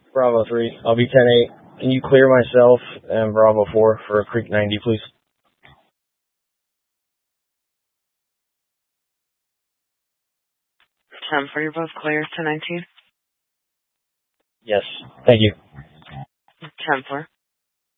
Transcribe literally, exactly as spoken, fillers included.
Bravo three. I'll be ten eight. Can you clear myself and Bravo four for a Creek ninety, please? ten four, you're both clear. ten nineteen? Yes. Thank you. ten four.